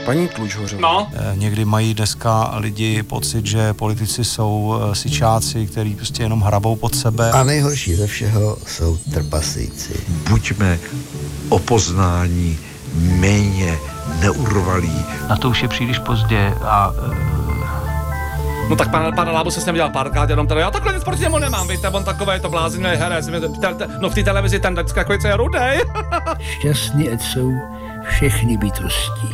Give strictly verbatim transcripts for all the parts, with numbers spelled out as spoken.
Paní Tlučhořová. No. Někdy mají dneska lidi pocit, že politici jsou sičáci, který prostě jenom hrabou pod sebe. A nejhorší ze všeho jsou trpaslíci. Buďme o poznání méně neurvalí. Na to už je příliš pozdě a... No tak pan, pan Lábo se s ním dělal párkrát, jenom teda já takhle nic proti němu nemám, víte, on takovej to blázinný herec, no v té televizi ten vždycky takový, co je rudej. Šťastný ať jsou všechny bytosti.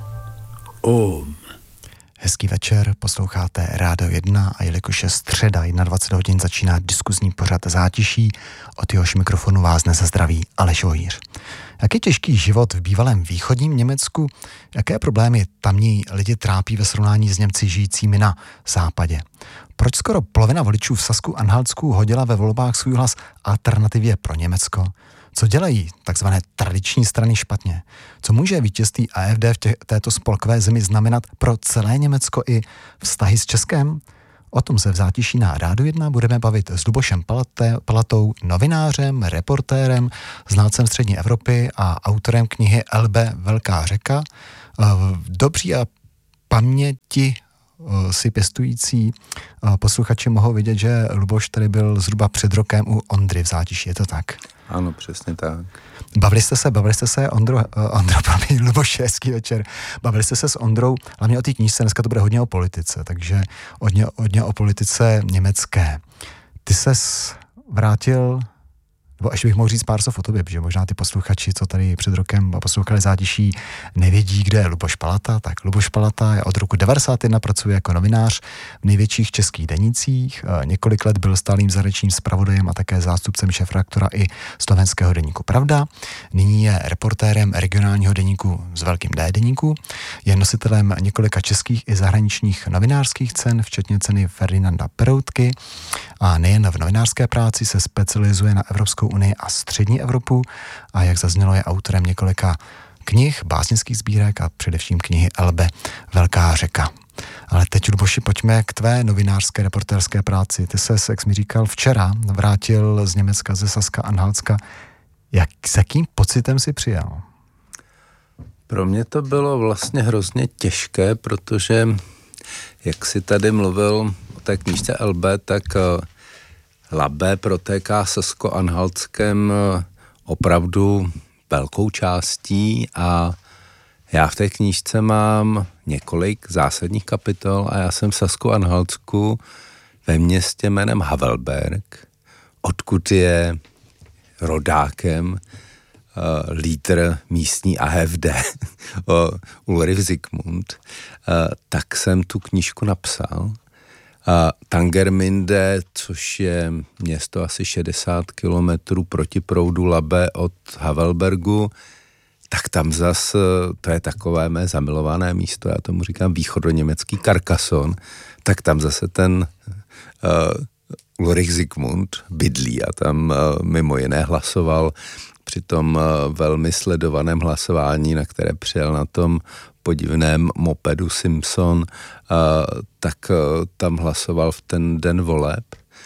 Om. Hezký večer, posloucháte Rádio jedna a jelikož je středa dvacet jedna hodin začíná diskuzní pořad Zátiší, od jehož mikrofonu vás dnes zdraví Aleš Vohýř. Jak je těžký život v bývalém východním Německu? Jaké problémy tamní lidi trápí ve srovnání s Němci žijícími na západě? Proč skoro polovina voličů v Sasku Anhaltsku hodila ve volbách svůj hlas alternativě pro Německo? Co dělají takzvané tradiční strany špatně? Co může vítězství A F D v tě, této spolkové zemi znamenat pro celé Německo i vztahy s Českem? O tom se v Zátiší na Rádiu jedna budeme bavit s Lubošem Palate, Palatou, novinářem, reportérem, znalcem střední Evropy a autorem knihy Elbe Velká řeka. Dobří a paměti si pěstující posluchači mohou vidět, že Luboš tady byl zhruba před rokem u Ondry v Zátiší, je to tak? Ano, přesně tak. Bavili jste se, bavili jste se, Ondro, uh, Ondro, promiň, Luboš, hezký večer. Bavili jste se s Ondrou, hlavně o té knížce, dneska to bude hodně o politice, takže hodně, hodně o politice německé. Ty ses vrátil, nebo ještě bych mohl říct pár slov o tobě, protože možná ty posluchači, co tady před rokem poslouchali Zátiší, nevědí, kde je Luboš Palata. Tak Luboš Palata je od roku devadesát jedna pracuje jako novinář v největších českých denících. Několik let byl stálým zahraničním zpravodajem a také zástupcem šéfredaktora i slovenského deníku Pravda. Nyní je reportérem regionálního deníku s velkým D deníku. Je nositelem několika českých i zahraničních novinářských cen, včetně ceny Ferdinanda Peroutky. A nejen v novinářské práci se specializuje na Evropskou unii a střední Evropu a jak zaznělo, je autorem několika knih, básnických sbírek a především knihy Elbe Velká řeka. Ale teď, Luboši, pojďme k tvé novinářské reportérské práci. Ty ses, jak jsi mi říkal, včera vrátil z Německa, ze Saska Anhaltska. Jak, s jakým pocitem jsi přijel? Pro mě to bylo vlastně hrozně těžké, protože jak jsi tady mluvil o té knížce Elbe, tak Labe protéká Sasko-Anhaltskem opravdu velkou částí a já v té knížce mám několik zásadních kapitol a já jsem v Sasku-Anhaltsku ve městě jménem Havelberg, odkud je rodákem uh, lídr místní A F D Ulrich Zikmund, uh, tak jsem tu knížku napsal. A Tangermünde, což je město asi šedesát kilometrů proti proudu Labe od Havelbergu, tak tam zas, to je takové mé zamilované místo, já tomu říkám východoněmecký Carcassonne, tak tam zase ten uh, Ulrich Zikmund bydlí a tam uh, mimo jiné hlasoval při tom uh, velmi sledovaném hlasování, na které přijel na tom podivném mopedu Simpson, uh, tak uh, tam hlasoval v ten den voleb.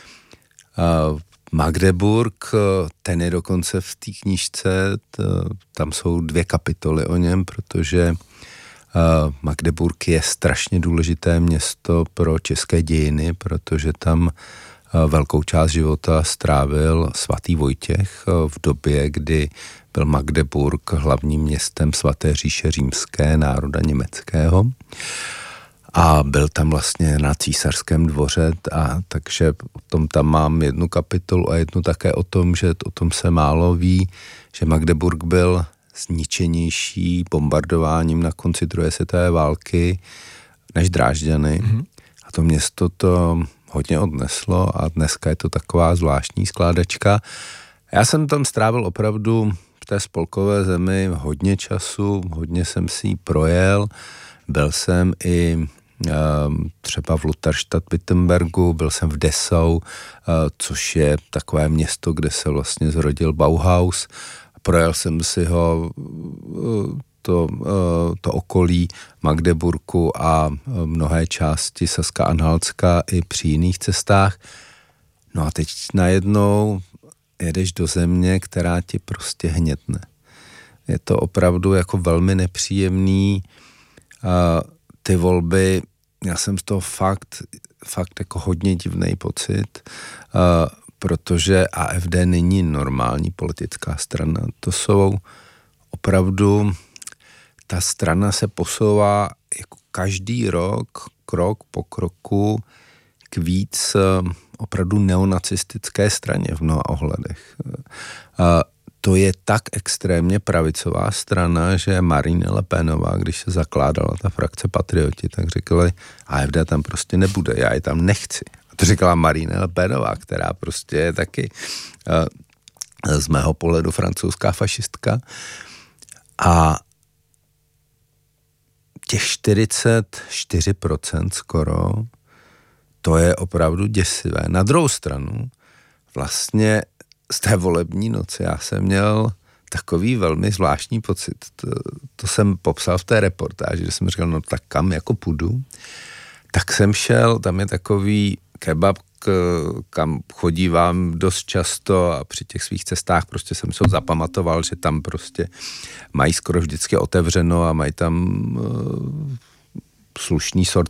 Uh, Magdeburg, uh, ten je dokonce v té knížce, t, tam jsou dvě kapitoly o něm, protože uh, Magdeburg je strašně důležité město pro české dějiny, protože tam uh, velkou část života strávil svatý Vojtěch uh, v době, kdy byl Magdeburg hlavním městem svaté říše římské, národa německého. A byl tam vlastně na císařském dvoře, a takže o tom tam mám jednu kapitolu a jednu také o tom, že o tom se málo ví, že Magdeburg byl zničenější bombardováním na konci druhé světové války než Drážďany. Mm-hmm. A to město to hodně odneslo a dneska je to taková zvláštní skládačka. Já jsem tam strávil opravdu v té spolkové zemi hodně času, hodně jsem si ji projel. Byl jsem i um, třeba v Lutherstadt-Wittenbergu, byl jsem v Dessau, uh, což je takové město, kde se vlastně zrodil Bauhaus. Projel jsem si ho uh, to, uh, to okolí Magdeburgu a mnohé části Saska-Anhaltska i při jiných cestách. No a teď najednou jedeš do země, která ti prostě hnětne. Je to opravdu jako velmi nepříjemný ty volby, já jsem z toho fakt, fakt jako hodně divnej pocit, protože A F D není normální politická strana. To jsou opravdu, ta strana se posouvá jako každý rok, krok po kroku k víc opravdu neonacistické straně v mnoha ohledech. To je tak extrémně pravicová strana, že Marine Le Penová, když se zakládala ta frakce Patrioti, tak řekli, A F D tam prostě nebude, já je tam nechci. A to říkala Marine Le Penová, která prostě je taky z mého pohledu francouzská fašistka. A těch čtyřicet čtyři procent skoro, to je opravdu děsivé. Na druhou stranu, vlastně z té volební noci já jsem měl takový velmi zvláštní pocit. To, to jsem popsal v té reportáži, že jsem říkal, no tak kam jako půjdu. Tak jsem šel, tam je takový kebab, kam chodívám dost často a při těch svých cestách prostě jsem se zapamatoval, že tam prostě mají skoro vždycky otevřeno a mají tam uh, slušný sort